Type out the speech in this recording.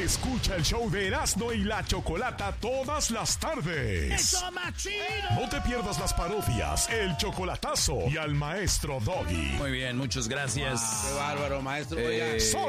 Escucha el show de Erasmo y la Chocolata todas las tardes. ¡Eso, machino! No te pierdas las parodias, el chocolatazo y al maestro Doggy. Muy bien, muchas gracias. Qué bárbaro, maestro. Oiga.